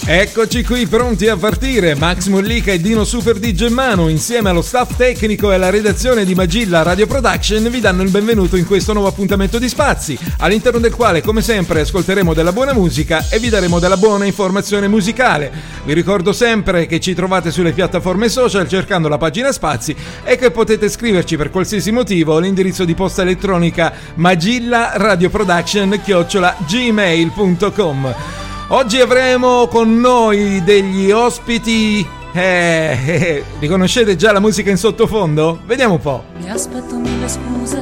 Eccoci qui pronti a partire. Max Mollica e Dino Super DJ Manu, insieme allo staff tecnico e alla redazione di Magilla Radio Production, vi danno il benvenuto in questo nuovo appuntamento di Spazi, all'interno del quale, come sempre, ascolteremo della buona musica e vi daremo della buona informazione musicale. Vi ricordo sempre che ci trovate sulle piattaforme social cercando la pagina Spazi e che potete scriverci per qualsiasi motivo all'indirizzo di posta elettronica magillaradioproduction@gmail.com. Oggi avremo con noi degli ospiti. Riconoscete già la musica in sottofondo? Vediamo un po'. Mi aspetto mille scuse